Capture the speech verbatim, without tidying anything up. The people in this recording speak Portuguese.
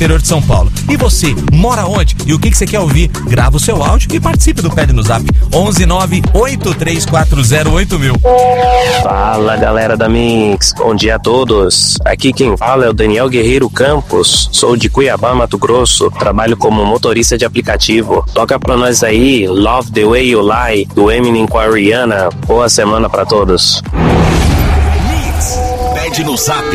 interior de São Paulo. E você, mora onde? E o que, que você quer ouvir? Grava o seu áudio e participe do Pede no Zap. onze nove oito três quatro zero oito mil. Fala, galera da Mix. Bom dia a todos. Aqui quem fala é o Daniel Guerreiro Campos. Sou de Cuiabá, Mato Grosso. Trabalho como motorista de aplicativo. Toca pra nós aí Love the Way You Lie, do Eminem com a Rihanna. Boa semana pra todos. Mix, Pede no Zap.